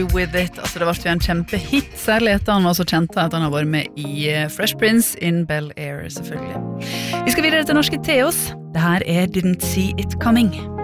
With It, altså det var jo en kjempehit, særlig etter han var så kjent at han har vært med i Fresh Prince in Bel-Air, selvfølgelig. Vi skal videre til norske Theos. Det her Didn't See It Coming.